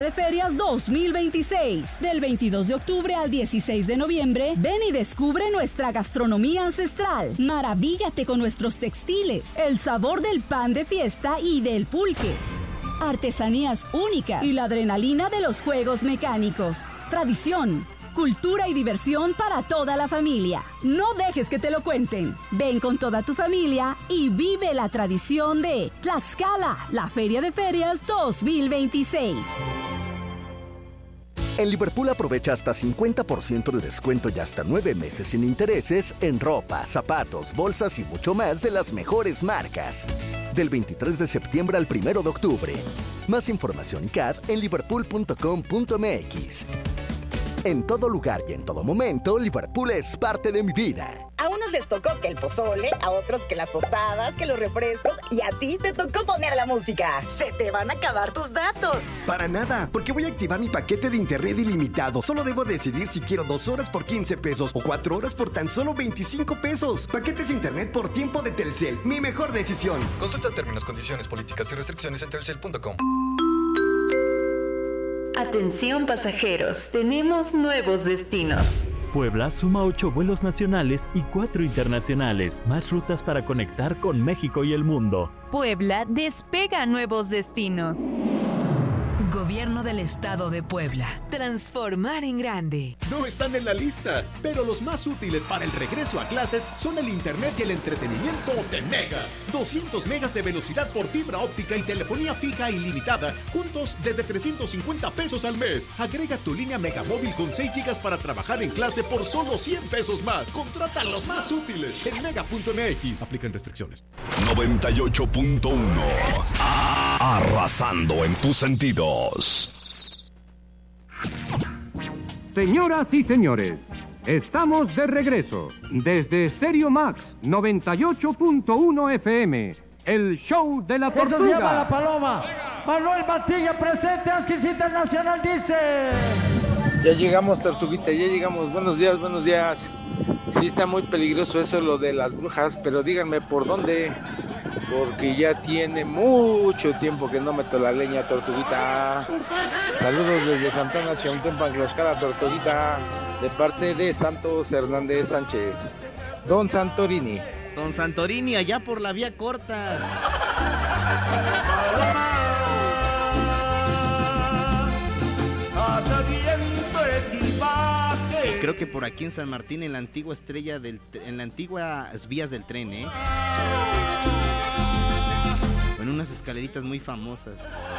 de Ferias 2026. Del 22 de octubre al 16 de noviembre, ven y descubre nuestra gastronomía ancestral. Maravíllate con nuestros textiles, el sabor del pan de fiesta y del pulque. Artesanías únicas y la adrenalina de los juegos mecánicos. Tradición, cultura y diversión para toda la familia. No dejes que te lo cuenten. Ven con toda tu familia y vive la tradición de Tlaxcala, la Feria de Ferias 2026. En Liverpool aprovecha hasta 50% de descuento y hasta 9 meses sin intereses en ropa, zapatos, bolsas y mucho más de las mejores marcas. Del 23 de septiembre al 1 de octubre. Más información y CAD en liverpool.com.mx. En todo lugar y en todo momento, Liverpool es parte de mi vida. A unos les tocó que el pozole, a otros que las tostadas, que los refrescos, y a ti te tocó poner la música. Se te van a acabar tus datos. Para nada, porque voy a activar mi paquete de internet ilimitado. Solo debo decidir si quiero 2 horas por 15 pesos o 4 horas por tan solo 25 pesos. Paquetes internet por tiempo de Telcel. Mi mejor decisión. Consulta términos, condiciones, políticas y restricciones en telcel.com. Atención pasajeros, tenemos nuevos destinos. Puebla suma 8 vuelos nacionales y 4 internacionales, más rutas para conectar con México y el mundo. Puebla despega nuevos destinos. Gobierno del Estado de Puebla. Transformar en grande. No están en la lista, pero los más útiles para el regreso a clases son el internet y el entretenimiento de Mega. 200 megas de velocidad por fibra óptica y telefonía fija ilimitada, juntos desde 350 pesos al mes. Agrega tu línea Megamóvil con 6 gigas para trabajar en clase por solo 100 pesos más. Contrata los más útiles en mega.mx. Aplican restricciones. 98.1. Arrasando en tus sentidos. Señoras y señores, estamos de regreso desde Stereo Max 98.1 FM, el show de la tortuga. Eso se llama La Paloma. Manuel Mantilla presente, Asquis Internacional dice. Ya llegamos, Tortuguita, ya llegamos. Buenos días, buenos días. Sí está muy peligroso eso lo de las brujas, pero díganme por dónde. Porque ya tiene mucho tiempo que no meto la leña, Tortuguita. Saludos desde Santana, Chontumpan, Tlaxcala, Tortuguita, de parte de Santos Hernández Sánchez. Don Santorini. Don Santorini, allá por la vía corta. Creo que por aquí en San Martín, en la antigua en las antiguas vías del tren, con unas escaleritas muy famosas.